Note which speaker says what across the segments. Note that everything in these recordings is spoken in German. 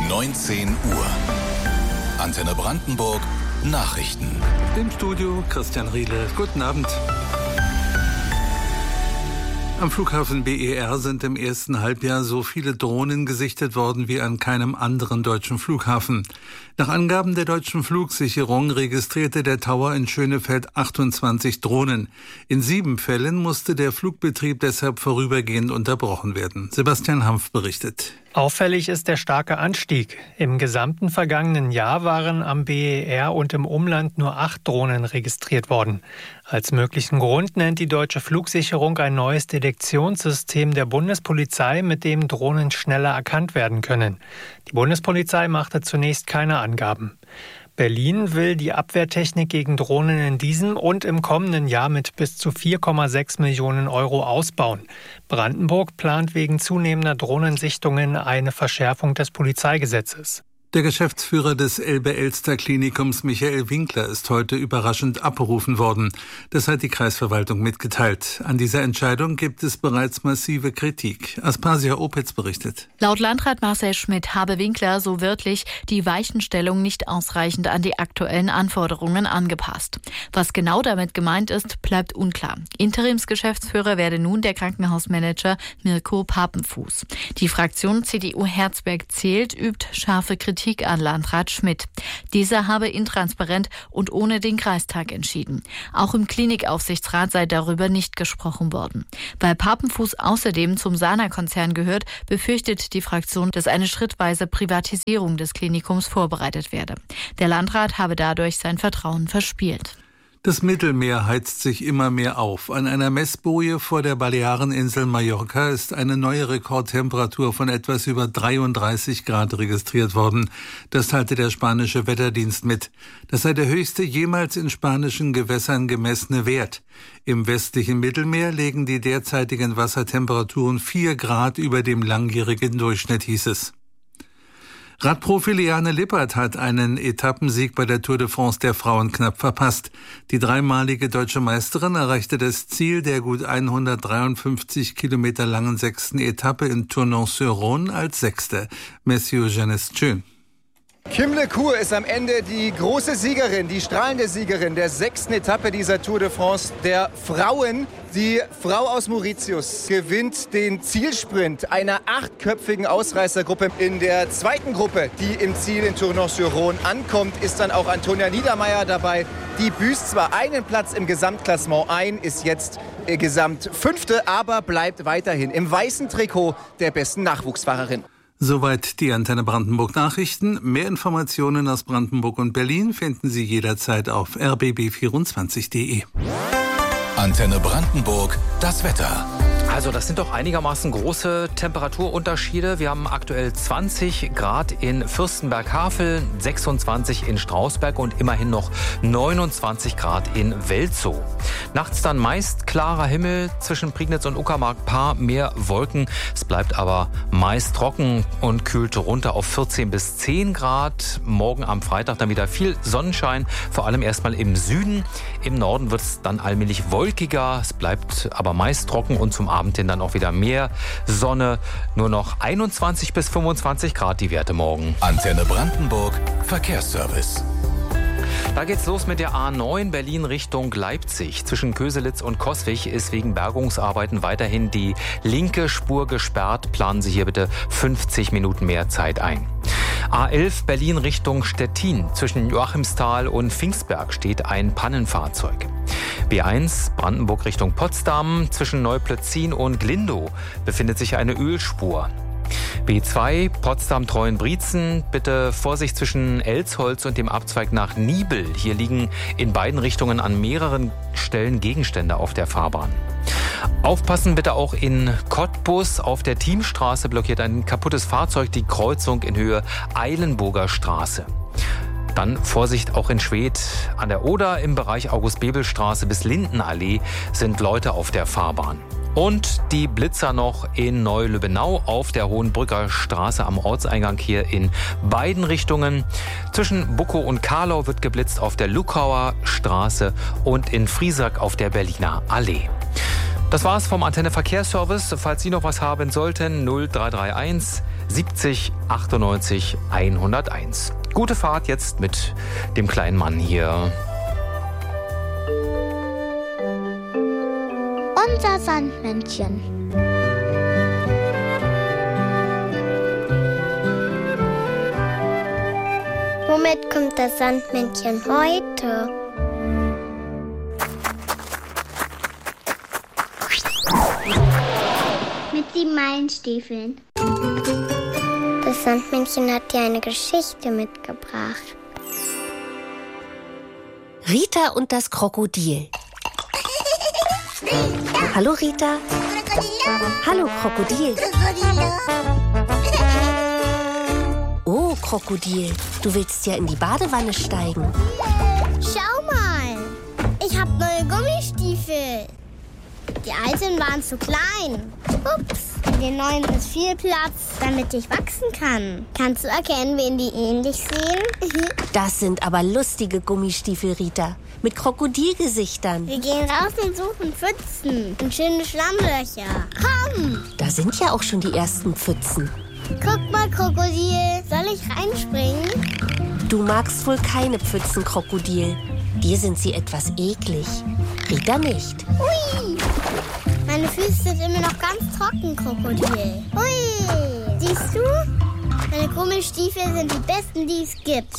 Speaker 1: 19 Uhr. Antenne Brandenburg Nachrichten.
Speaker 2: Im Studio Christian Riedle. Guten Abend. Am Flughafen BER sind im ersten Halbjahr so viele Drohnen gesichtet worden wie an keinem anderen deutschen Flughafen. Nach Angaben der deutschen Flugsicherung registrierte der Tower in Schönefeld 28 Drohnen. In 7 Fällen musste der Flugbetrieb deshalb vorübergehend unterbrochen werden. Sebastian Hanf berichtet.
Speaker 3: Auffällig ist der starke Anstieg. Im gesamten vergangenen Jahr waren am BER und im Umland nur 8 Drohnen registriert worden. Als möglichen Grund nennt die deutsche Flugsicherung ein neues Detektionssystem der Bundespolizei, mit dem Drohnen schneller erkannt werden können. Die Bundespolizei machte zunächst keine Angaben. Berlin will die Abwehrtechnik gegen Drohnen in diesem und im kommenden Jahr mit bis zu 4,6 Millionen Euro ausbauen. Brandenburg plant wegen zunehmender Drohnensichtungen eine Verschärfung des Polizeigesetzes.
Speaker 2: Der Geschäftsführer des Elbe-Elster-Klinikums Michael Winkler ist heute überraschend abberufen worden. Das hat die Kreisverwaltung mitgeteilt. An dieser Entscheidung gibt es bereits massive Kritik. Aspasia Opitz berichtet.
Speaker 4: Laut Landrat Marcel Schmidt habe Winkler so wörtlich die Weichenstellung nicht ausreichend an die aktuellen Anforderungen angepasst. Was genau damit gemeint ist, bleibt unklar. Interimsgeschäftsführer werde nun der Krankenhausmanager Mirko Papenfuß. Die Fraktion CDU Herzberg zählt, übt scharfe Kritik an Landrat Schmidt. Dieser habe intransparent und ohne den Kreistag entschieden. Auch im Klinikaufsichtsrat sei darüber nicht gesprochen worden. Weil Papenfuß außerdem zum Sana-Konzern gehört, befürchtet die Fraktion, dass eine schrittweise Privatisierung des Klinikums vorbereitet werde. Der Landrat habe dadurch sein Vertrauen verspielt.
Speaker 2: Das Mittelmeer heizt sich immer mehr auf. An einer Messboje vor der Baleareninsel Mallorca ist eine neue Rekordtemperatur von etwas über 33 Grad registriert worden. Das teilte der spanische Wetterdienst mit. Das sei der höchste jemals in spanischen Gewässern gemessene Wert. Im westlichen Mittelmeer liegen die derzeitigen Wassertemperaturen 4 Grad über dem langjährigen Durchschnitt, hieß es. Radprofi Liane Lippert hat einen Etappensieg bei der Tour de France der Frauen knapp verpasst. Die dreimalige deutsche Meisterin erreichte das Ziel der gut 153 Kilometer langen 6. Etappe in Tournon-sur-Rhône als 6. Messieurs Jeunesse schön.
Speaker 5: Kim Le-Cour ist am Ende die große Siegerin, die strahlende Siegerin der 6. Etappe dieser Tour de France der Frauen. Die Frau aus Mauritius gewinnt den Zielsprint einer 8-köpfigen Ausreißergruppe. In der zweiten Gruppe, die im Ziel in Tournon-sur-Rhône ankommt, ist dann auch Antonia Niedermeier dabei. Die büßt zwar einen Platz im Gesamtklassement ein, ist jetzt Gesamt 5., aber bleibt weiterhin im weißen Trikot der besten Nachwuchsfahrerin.
Speaker 2: Soweit die Antenne Brandenburg Nachrichten. Mehr Informationen aus Brandenburg und Berlin finden Sie jederzeit auf rbb24.de.
Speaker 1: Antenne Brandenburg, das Wetter.
Speaker 6: Also das sind doch einigermaßen große Temperaturunterschiede. Wir haben aktuell 20 Grad in Fürstenberg-Havel, 26 in Strausberg und immerhin noch 29 Grad in Welzow. Nachts dann meist klarer Himmel, zwischen Prignitz und Uckermark paar mehr Wolken. Es bleibt aber meist trocken und kühlt runter auf 14 bis 10 Grad. Morgen am Freitag dann wieder viel Sonnenschein, vor allem erstmal im Süden. Im Norden wird es dann allmählich wolkiger. Es bleibt aber meist trocken und zum Abend hin dann auch wieder mehr Sonne. Nur noch 21 bis 25 Grad die Werte morgen.
Speaker 1: Antenne Brandenburg, Verkehrsservice.
Speaker 6: Da geht's los mit der A9 Berlin Richtung Leipzig. Zwischen Köselitz und Coswig ist wegen Bergungsarbeiten weiterhin die linke Spur gesperrt. Planen Sie hier bitte 50 Minuten mehr Zeit ein. A11 Berlin Richtung Stettin. Zwischen Joachimsthal und Pfingstberg steht ein Pannenfahrzeug. B1 Brandenburg Richtung Potsdam. Zwischen Neuplötzin und Glindow befindet sich eine Ölspur. B2 Potsdam-Treuenbrietzen, bitte Vorsicht zwischen Elsholz und dem Abzweig nach Niebel. Hier liegen in beiden Richtungen an mehreren Stellen Gegenstände auf der Fahrbahn. Aufpassen bitte auch in Cottbus. Auf der Thiemstraße blockiert ein kaputtes Fahrzeug die Kreuzung in Höhe Eilenburger Straße. Dann Vorsicht auch in Schwedt. An der Oder im Bereich August-Bebel-Straße bis Lindenallee sind Leute auf der Fahrbahn. Und die Blitzer noch in Neu-Lübbenau auf der Hohenbrücker Straße am Ortseingang hier in beiden Richtungen. Zwischen Buckow und Karlau wird geblitzt auf der Luckauer Straße und in Friesack auf der Berliner Allee. Das war's vom Antenne Verkehrsservice. Falls Sie noch was haben sollten, 0331 70 98 101. Gute Fahrt jetzt mit dem kleinen Mann hier.
Speaker 7: Unser Sandmännchen. Womit kommt das Sandmännchen heute? Mit 7 Meilenstiefeln. Das Sandmännchen hat dir eine Geschichte mitgebracht.
Speaker 8: Rita und das Krokodil. Hallo Rita. Hallo Krokodil. Oh Krokodil, du willst ja in die Badewanne steigen.
Speaker 7: Schau mal, ich habe neue Gummistiefel. Die alten waren zu klein. Ups, in den neuen ist viel Platz, damit ich wachsen kann. Kannst du erkennen, wen die ähnlich sehen?
Speaker 8: Das sind aber lustige Gummistiefel, Rita. Mit Krokodilgesichtern.
Speaker 7: Wir gehen raus und suchen Pfützen und schöne Schlammlöcher. Komm!
Speaker 8: Da sind ja auch schon die ersten Pfützen.
Speaker 7: Guck mal, Krokodil. Soll ich reinspringen?
Speaker 8: Du magst wohl keine Pfützen, Krokodil. Dir sind sie etwas eklig. Rita nicht.
Speaker 7: Hui! Meine Füße sind immer noch ganz trocken, Krokodil. Hui! Siehst du? Meine Gummistiefel sind die besten, die es gibt.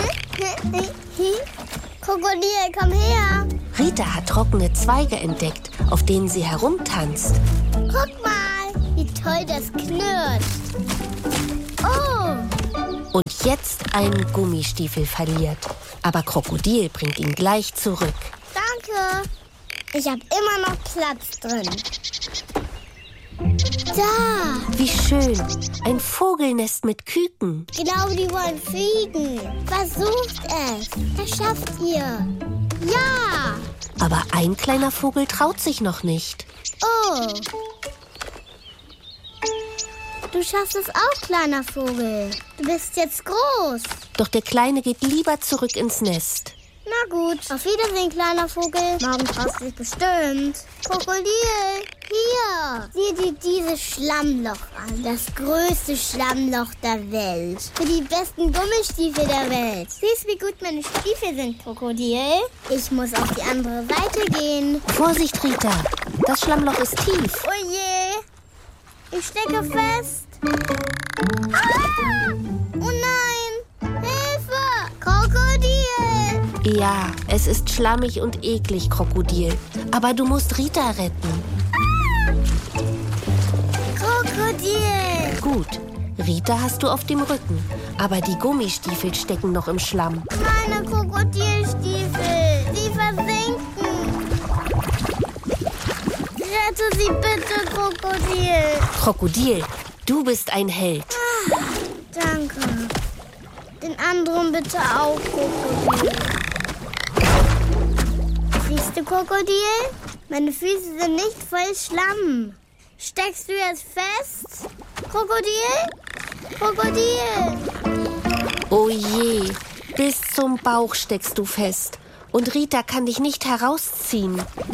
Speaker 7: Krokodil, komm her.
Speaker 8: Rita hat trockene Zweige entdeckt, auf denen sie herumtanzt.
Speaker 7: Guck mal, wie toll das knirscht. Oh!
Speaker 8: Und jetzt einen Gummistiefel verliert. Aber Krokodil bringt ihn gleich zurück.
Speaker 7: Danke. Ich habe immer noch Platz drin. Da!
Speaker 8: Wie schön. Ein Vogelnest mit Küken.
Speaker 7: Genau, die wollen fliegen. Versucht es. Das schafft ihr. Ja!
Speaker 8: Aber ein kleiner Vogel traut sich noch nicht.
Speaker 7: Oh! Du schaffst es auch, kleiner Vogel. Du bist jetzt groß.
Speaker 8: Doch der Kleine geht lieber zurück ins Nest.
Speaker 7: Na gut. Auf Wiedersehen, kleiner Vogel. Morgen traust du dich bestimmt. Krokodil, hier. Sieh dir dieses Schlammloch an. Das größte Schlammloch der Welt. Für die besten Gummistiefel der Welt. Siehst, wie gut meine Stiefel sind, Krokodil? Ich muss auf die andere Seite gehen.
Speaker 8: Vorsicht, Rita. Das Schlammloch ist tief.
Speaker 7: Oh je. Ich stecke fest. Ah! Oh nein. Hilfe. Krokodil.
Speaker 8: Ja, es ist schlammig und eklig, Krokodil. Aber du musst Rita retten.
Speaker 7: Krokodil.
Speaker 8: Gut, Rita hast du auf dem Rücken. Aber die Gummistiefel stecken noch im Schlamm.
Speaker 7: Meine Krokodilstiefel. Sie versinken. Rette sie bitte, Krokodil.
Speaker 8: Krokodil, du bist ein Held.
Speaker 7: Danke. Den anderen bitte auch, Krokodil. Siehst du, Krokodil? Meine Füße sind nicht voll Schlamm. Steckst du jetzt fest? Krokodil? Krokodil!
Speaker 8: Oh je, bis zum Bauch steckst du fest. Und Rita kann dich nicht herausziehen.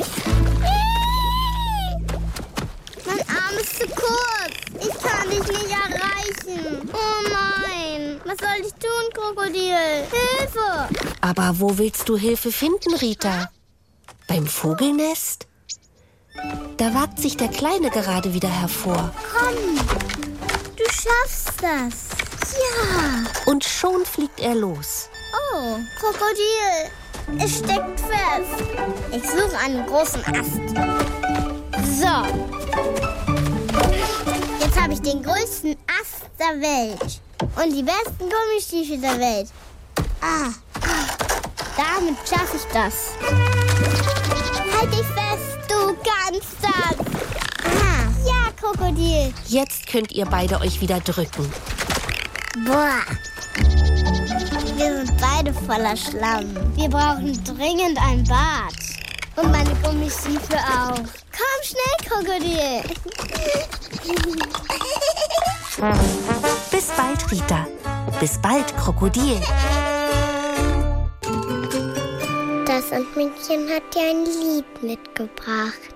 Speaker 7: Mein Arm ist zu kurz. Ich kann dich nicht erreichen. Oh nein. Was soll ich tun, Krokodil? Hilfe!
Speaker 8: Aber wo willst du Hilfe finden, Rita? Beim Vogelnest? Da wagt sich der Kleine gerade wieder hervor.
Speaker 7: Komm, du schaffst das. Ja.
Speaker 8: Und schon fliegt er los.
Speaker 7: Oh, Krokodil. Es steckt fest. Ich suche einen großen Ast. So. Jetzt habe ich den größten Ast der Welt. Und die besten Gummistiefel der Welt. Damit schaffe ich das. Halt dich fest, du kannst das. Ja, Krokodil.
Speaker 8: Jetzt könnt ihr beide euch wieder drücken.
Speaker 7: Boah. Wir sind beide voller Schlamm. Wir brauchen dringend ein Bad. Und meine Gummistiefel auch. Komm schnell, Krokodil.
Speaker 8: Bis bald, Rita. Bis bald, Krokodil.
Speaker 7: Das Sandmännchen hat dir ein Lied mitgebracht.